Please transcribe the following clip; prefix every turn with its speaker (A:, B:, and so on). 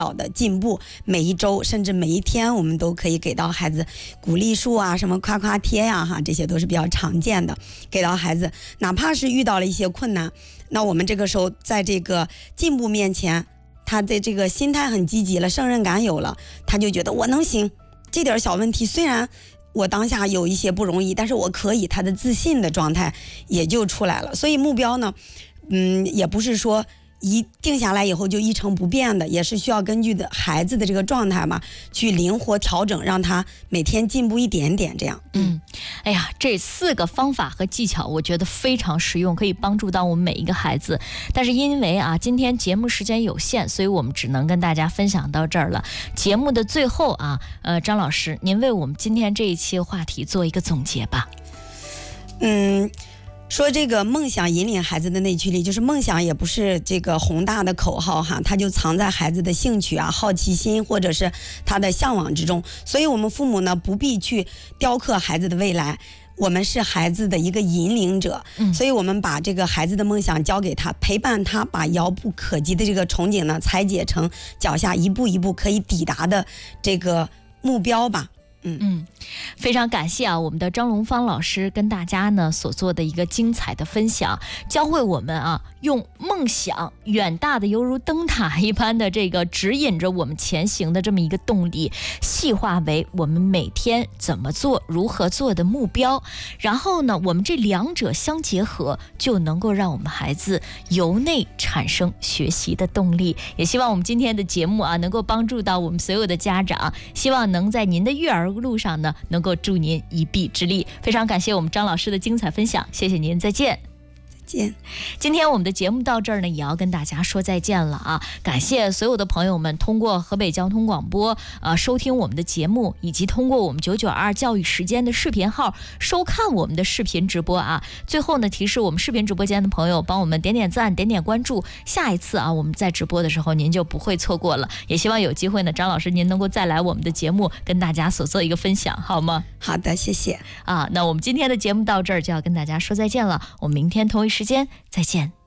A: 小的进步，每一周甚至每一天，我们都可以给到孩子鼓励树啊，什么夸夸贴呀，这些都是比较常见的，给到孩子，哪怕是遇到了一些困难，那我们这个时候在这个进步面前，他的这个心态很积极了，胜任感有了，他就觉得我能行，这点小问题虽然我当下有一些不容易，但是我可以，他的自信的状态也就出来了。所以目标呢，也不是说一定下来以后就一成不变的，也是需要根据的孩子的这个状态嘛，去灵活调整，让他每天进步一点点这样。
B: 哎呀，这4个方法和技巧我觉得非常实用，可以帮助到我们每一个孩子。但是因为今天节目时间有限，所以我们只能跟大家分享到这儿了。节目的最后张老师，您为我们今天这一期话题做一个总结吧。
A: 说这个梦想引领孩子的内驱力，就是梦想也不是这个宏大的口号它就藏在孩子的兴趣好奇心或者是他的向往之中。所以我们父母呢，不必去雕刻孩子的未来，我们是孩子的一个引领者，所以我们把这个孩子的梦想交给他，陪伴他，把遥不可及的这个憧憬呢，拆解成脚下一步一步可以抵达的这个目标吧。
B: 非常感谢我们的张龙芳老师跟大家呢所做的一个精彩的分享，教会我们用梦想远大的犹如灯塔一般的这个指引着我们前行的这么一个动力，细化为我们每天怎么做如何做的目标，然后呢我们这两者相结合，就能够让我们孩子由内产生学习的动力。也希望我们今天的节目能够帮助到我们所有的家长，希望能在您的育儿路上呢能够助您一臂之力。非常感谢我们张老师的精彩分享，谢谢您，再见。今天我们的节目到这儿呢，也要跟大家说再见了感谢所有的朋友们通过河北交通广播收听我们的节目，以及通过我们992教育时间的视频号收看我们的视频直播最后呢，提示我们视频直播间的朋友帮我们点点赞，点点关注，下一次我们在直播的时候您就不会错过了。也希望有机会呢，张老师您能够再来我们的节目跟大家所做一个分享，好吗？
A: 好的，谢谢
B: 那我们今天的节目到这儿就要跟大家说再见了，我们明天同一时间再见。